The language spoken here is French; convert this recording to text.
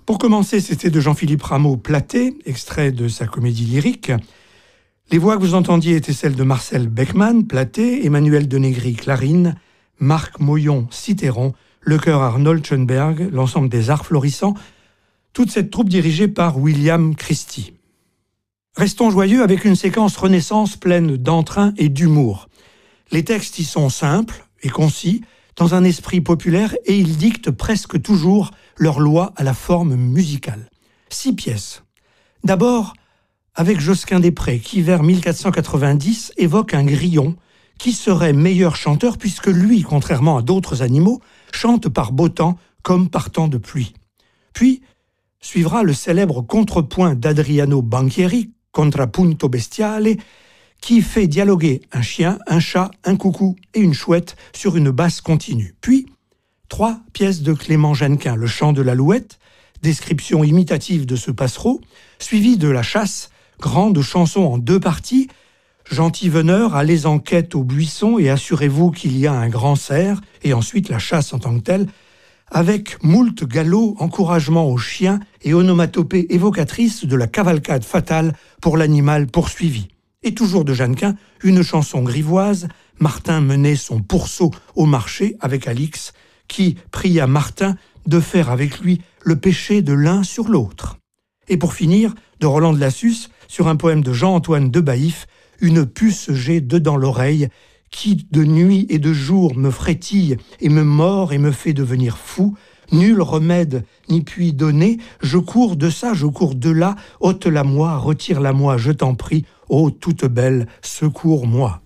Pour commencer, c'était de Jean-Philippe Rameau, Platée, extrait de sa comédie lyrique. Les voix que vous entendiez étaient celles de Marcel Beckmann, Platée, Emmanuel Denegri, clarine, Marc Moyon, cithéron, le chœur Arnold Schoenberg, l'ensemble des arts florissants, toute cette troupe dirigée par William Christie. Restons joyeux avec une séquence Renaissance pleine d'entrain et d'humour. Les textes y sont simples et concis, dans un esprit populaire, et ils dictent presque toujours leur loi à la forme musicale. 6 pièces. D'abord, avec Josquin des Prés, qui vers 1490 évoque un grillon qui serait meilleur chanteur puisque lui, contrairement à d'autres animaux, chante par beau temps comme par temps de pluie. Puis suivra le célèbre contrepoint d'Adriano Banchieri, Contrapunto bestiale, qui fait dialoguer un chien, un chat, un coucou et une chouette sur une basse continue. Puis 3 pièces de Clément Jeannequin, le chant de l'alouette, description imitative de ce passereau, suivi de la chasse, grande chanson en 2 parties. Gentil veneur, allez en quête au buisson et assurez-vous qu'il y a un grand cerf, et ensuite la chasse en tant que telle, avec moult galop, encouragement aux chiens et onomatopée évocatrice de la cavalcade fatale pour l'animal poursuivi. Et toujours de Jeannequin, une chanson grivoise, Martin menait son pourceau au marché avec Alix, qui pria Martin de faire avec lui le péché de l'un sur l'autre. Et pour finir, de Roland de Lassus, sur un poème de Jean-Antoine de Baïf, une puce j'ai dedans l'oreille, qui de nuit et de jour me frétille et me mord et me fait devenir fou. Nul remède n'y puis donner, je cours de ça, je cours de là, ôte-la moi, retire-la moi, je t'en prie, ô toute belle, secours-moi.